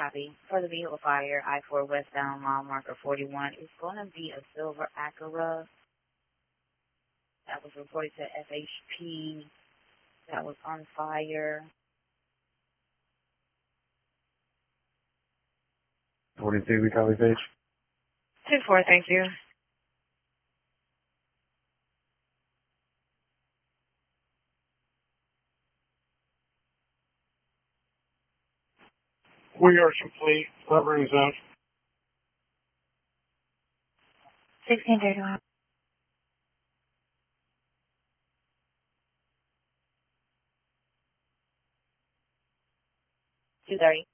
Copy. For the vehicle fire, I-4 westbound, mile marker 41, it's going to be a silver Acura that was reported to FHP that was on fire. 42, we copy page. 2-4, thank you. We are complete. That brings out 1631. 230.